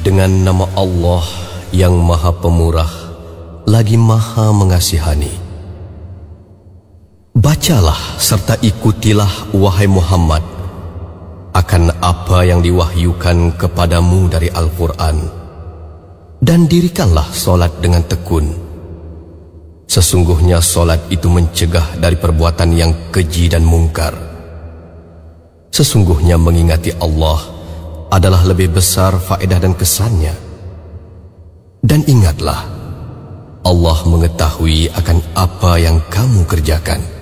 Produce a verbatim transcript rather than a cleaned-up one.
Dengan nama Allah yang Maha Pemurah lagi Maha Mengasihani. Bacalah serta ikutilah wahai Muhammad akan apa yang diwahyukan kepadamu dari Al-Quran, dan dirikanlah solat dengan tekun. Sesungguhnya solat itu mencegah dari perbuatan yang keji dan mungkar. Sesungguhnya mengingati Allah adalah lebih besar faedah dan kesannya. Dan ingatlah, Allah mengetahui akan apa yang kamu kerjakan.